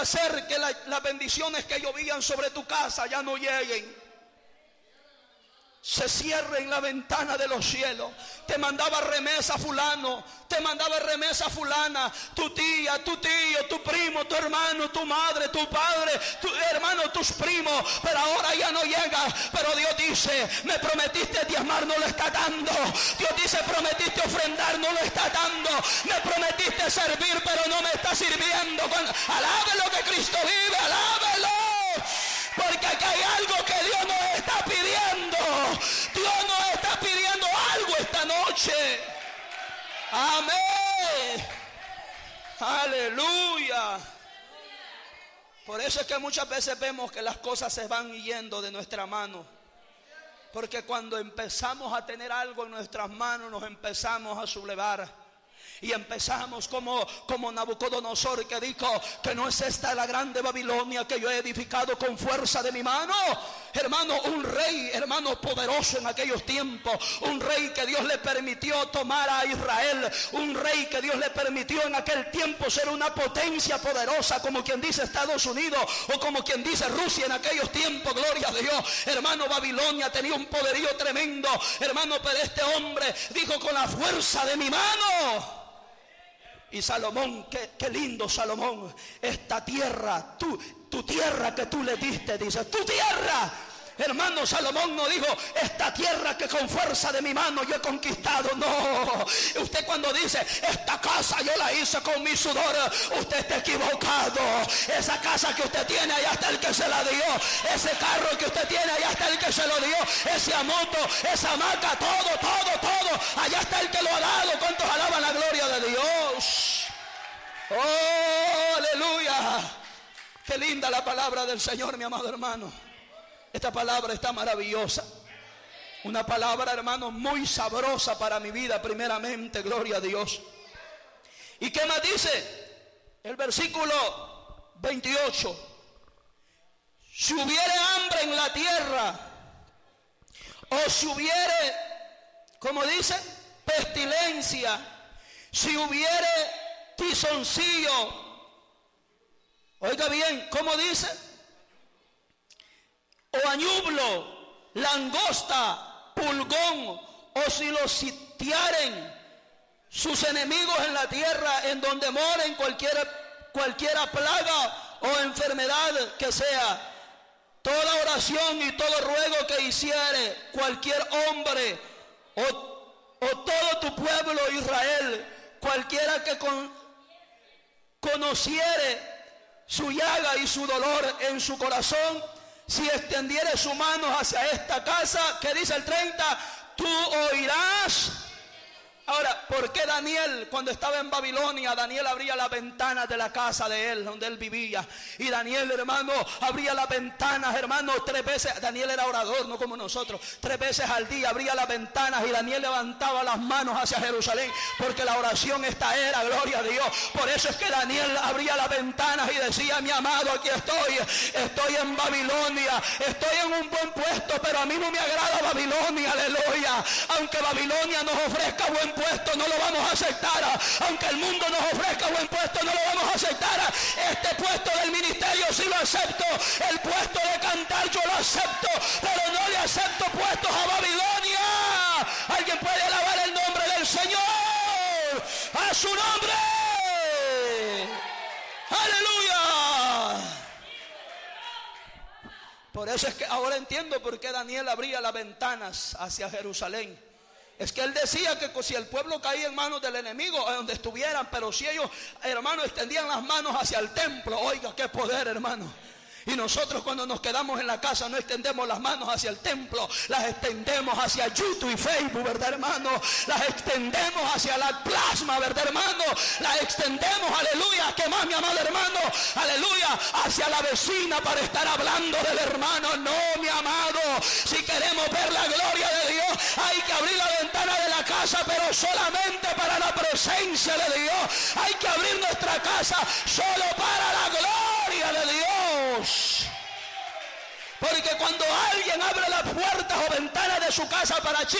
hacer que las bendiciones que llovían sobre tu casa ya no lleguen. Se cierren la ventana de los cielos. Te mandaba remesa fulano, te mandaba remesa fulana, tu tía, tu tío, tu primo, tu hermano, tu madre, tu padre, tu hermano, tus primos, pero ahora ya no llega. Pero Dios dice, me prometiste diezmar, no lo está dando. Dios dice, prometiste ofrendar, no lo está dando. Me prometiste servir, pero no me está sirviendo. Alábelo que Cristo vive, alábelo. Porque aquí hay algo que Dios nos está pidiendo. Dios nos está pidiendo algo esta noche. Amén. Aleluya. Por eso es que muchas veces vemos que las cosas se van yendo de nuestra mano. Porque cuando empezamos a tener algo en nuestras manos, nos empezamos a sublevar. Y empezamos como Nabucodonosor, que dijo que no es esta la grande Babilonia que yo he edificado con fuerza de mi mano. Hermano, un rey, hermano, poderoso en aquellos tiempos. Un rey que Dios le permitió tomar a Israel. Un rey que Dios le permitió en aquel tiempo ser una potencia poderosa, como quien dice Estados Unidos o como quien dice Rusia en aquellos tiempos. Gloria a Dios. Hermano, Babilonia tenía un poderío tremendo. Hermano, pero este hombre dijo, con la fuerza de mi mano. Y Salomón, qué lindo Salomón, esta tierra, tu tierra que tú le diste, dice, tu tierra. Hermano, Salomón no dijo, esta tierra que con fuerza de mi mano yo he conquistado. No, usted cuando dice, esta casa yo la hice con mi sudor, usted está equivocado. Esa casa que usted tiene, allá está el que se la dio. Ese carro que usted tiene, allá está el que se lo dio. Esa moto, esa hamaca, todo, allá está el que lo ha dado. ¿Cuántos alaban la gloria de Dios? Oh, aleluya. Qué linda la palabra del Señor, mi amado hermano. Esta palabra está maravillosa. Una palabra, hermano, muy sabrosa para mi vida, primeramente, gloria a Dios. ¿Y qué más dice? El versículo 28. Si hubiere hambre en la tierra, o si hubiere, como dice, pestilencia, si hubiere tizoncillo, oiga bien, ¿cómo dice? O añublo, langosta, pulgón, o si los sitiaren sus enemigos en la tierra en donde moren, cualquiera plaga o enfermedad que sea, toda oración y todo ruego que hiciere cualquier hombre o todo tu pueblo Israel, cualquiera que conociere su llaga y su dolor en su corazón, si extendiere su mano hacia esta casa, que dice el 30, tú oirás. Ahora, ¿por qué Daniel, cuando estaba en Babilonia, Daniel abría las ventanas de la casa de él, donde él vivía? Y Daniel, hermano, abría las ventanas, hermano, 3 veces. Daniel era orador, no como nosotros. 3 veces al día abría las ventanas y Daniel levantaba las manos hacia Jerusalén, porque la oración esta era, gloria a Dios. Por eso es que Daniel abría las ventanas y decía, mi amado, aquí estoy en Babilonia, estoy en un buen puesto, pero a mí no me agrada Babilonia, aleluya. Aunque Babilonia nos ofrezca buen puesto, no lo vamos a aceptar. Aunque el mundo nos ofrezca buen puesto, no lo vamos a aceptar. Este puesto del ministerio sí lo acepto. El puesto de cantar yo lo acepto, pero no le acepto puestos a Babilonia. ¿Alguien puede alabar el nombre del Señor? ¡A su nombre! ¡Aleluya! Por eso es que ahora entiendo por qué Daniel abría las ventanas hacia Jerusalén. Es que él decía que si el pueblo caía en manos del enemigo, a donde estuvieran, pero si ellos, hermanos, extendían las manos hacia el templo, oiga, qué poder, hermano. Y nosotros cuando nos quedamos en la casa no extendemos las manos hacia el templo, las extendemos hacia YouTube y Facebook, ¿verdad, hermano? Las extendemos hacia la plasma, ¿verdad, hermano? Las extendemos, aleluya, ¿qué más, mi amado hermano? Aleluya, hacia la vecina para estar hablando del hermano. No, mi amado, si queremos ver la gloria de Dios, hay que abrir la ventana de la casa, pero solamente para la presencia de Dios. Hay que abrir nuestra casa solo para la gloria de Dios. Porque cuando alguien abre las puertas o ventanas de su casa para